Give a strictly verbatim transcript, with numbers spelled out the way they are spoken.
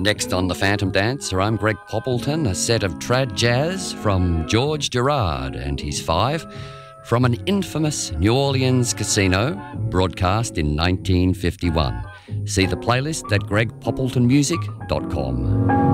Next on The Phantom Dancer, I'm Greg Poppleton, a set of trad jazz from George Gerard and his Five from an infamous New Orleans casino broadcast in nineteen fifty-one. See the playlist at greg poppleton music dot com.